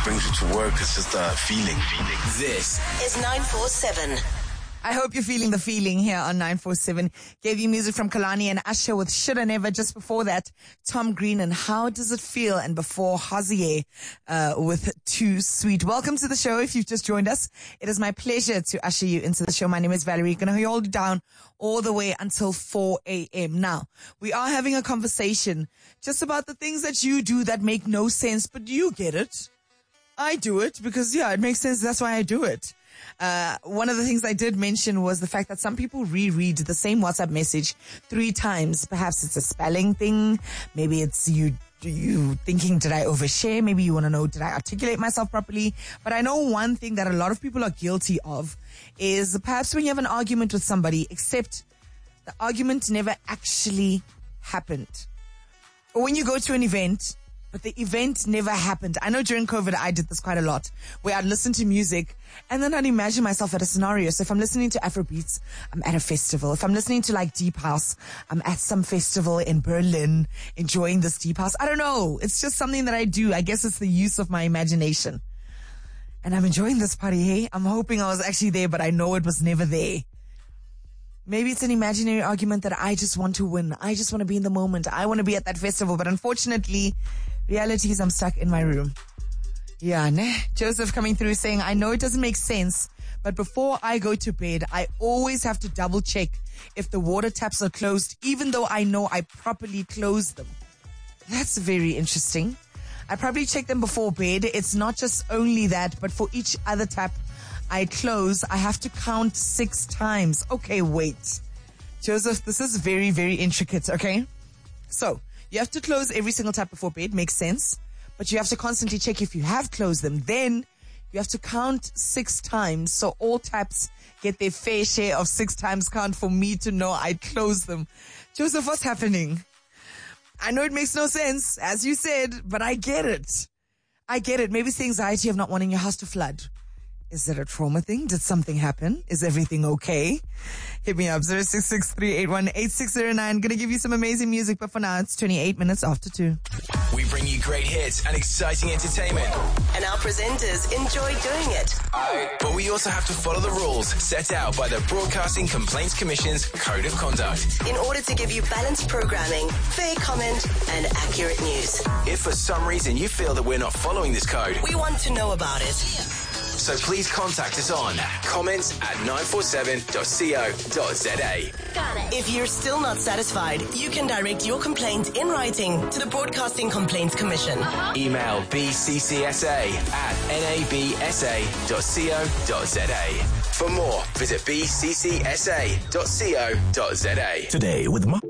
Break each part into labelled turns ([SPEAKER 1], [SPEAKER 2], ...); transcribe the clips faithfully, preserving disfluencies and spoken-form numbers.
[SPEAKER 1] brings you to work. It's just a feeling. feeling.
[SPEAKER 2] This is nine four seven.
[SPEAKER 3] I hope you're feeling the feeling here on nine four seven. Gave you music from Kalani and Usher with Shoulda Never. Just before that, Tom Green and How Does It Feel? And before, Hozier uh, with Too Sweet. Welcome to the show if you've just joined us. It is my pleasure to usher you into the show. My name is Valerie. Going to hold you down all the way until four a.m. Now, we are having a conversation just about the things that you do that make no sense, but you get it. I do it because, yeah, it makes sense. That's why I do it. Uh, one of the things I did mention was the fact that some people reread the same WhatsApp message three times. Perhaps it's a spelling thing. Maybe it's you, you thinking, did I overshare? Maybe you want to know, did I articulate myself properly? But I know one thing that a lot of people are guilty of is perhaps when you have an argument with somebody, except the argument never actually happened. Or when you go to an event, but the event never happened. I know during COVID, I did this quite a lot, where I'd listen to music and then I'd imagine myself at a scenario. So if I'm listening to Afrobeats, I'm at a festival. If I'm listening to like Deep House, I'm at some festival in Berlin, enjoying this Deep House. I don't know. It's just something that I do. I guess it's the use of my imagination. And I'm enjoying this party, hey? I'm hoping I was actually there, but I know it was never there. Maybe it's an imaginary argument that I just want to win. I just want to be in the moment. I want to be at that festival. But unfortunately, reality is I'm stuck in my room. Yeah, nah. Joseph coming through saying, I know it doesn't make sense, but before I go to bed, I always have to double check if the water taps are closed, even though I know I properly closed them. That's very interesting. I probably check them before bed. It's not just only that, but for each other tap I close, I have to count six times. Okay, wait. Joseph, this is very, very intricate, okay? So, you have to close every single tap before bed, makes sense. But you have to constantly check if you have closed them. Then, you have to count six times, so all taps get their fair share of six times count for me to know I closed them. Joseph, what's happening? I know it makes no sense, as you said, but I get it. I get it. Maybe it's the anxiety of not wanting your house to flood. Is it a trauma thing? Did something happen? Is everything okay? Hit me up, zero six six three eight one eight six zero nine. Gonna give you some amazing music, but for now, it's twenty-eight minutes after two.
[SPEAKER 2] We bring you great hits and exciting entertainment. And our presenters enjoy doing it. But we also have to follow the rules set out by the Broadcasting Complaints Commission's Code of Conduct. In order to give you balanced programming, fair comment, and accurate news. If for some reason you feel that we're not following this code, we want to know about it. So please contact us on comments at nine four seven dot co dot za. Got it. If you're still not satisfied, you can direct your complaint in writing to the Broadcasting Complaints Commission. Uh-huh. Email b c c s a at n a b s a dot co dot za. For more, visit b c c s a dot co dot za.
[SPEAKER 4] Today with Mo-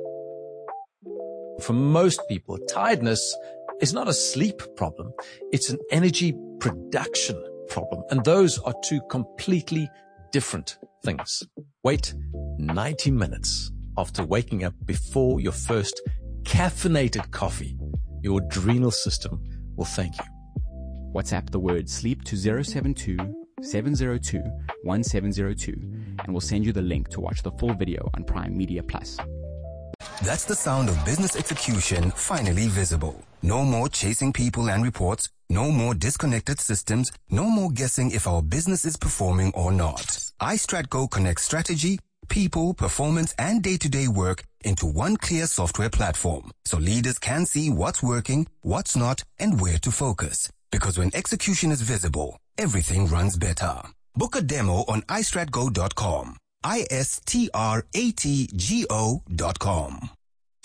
[SPEAKER 5] For most people, tiredness is not a sleep problem. It's an energy production problem. And those are two completely different things. Wait ninety minutes after waking up before your first caffeinated coffee. Your adrenal system will thank you.
[SPEAKER 6] WhatsApp the word sleep to zero seven two, seven zero two, one seven zero two and we'll send you the link to watch the full video on Prime Media Plus.
[SPEAKER 7] That's the sound of business execution finally visible. No more chasing people and reports. No more disconnected systems. No more guessing if our business is performing or not. iStratGo connects strategy, people, performance, and day-to-day work into one clear software platform. So leaders can see what's working, what's not, and where to focus. Because when execution is visible, everything runs better. Book a demo on i strat go dot com. I S T R A T G O dot com.